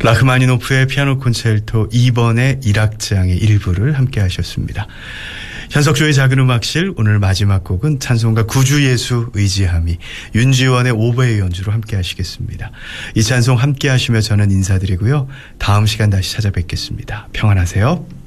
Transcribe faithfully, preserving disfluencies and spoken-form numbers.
라흐마니노프의 피아노 콘체르토 이 번의 일 악장의 일부를 함께 하셨습니다. 현석조의 작은 음악실 오늘 마지막 곡은 찬송가 구주예수 의지함이 윤지원의 오보의 연주로 함께 하시겠습니다. 이 찬송 함께 하시며 저는 인사드리고요. 다음 시간 다시 찾아뵙겠습니다. 평안하세요.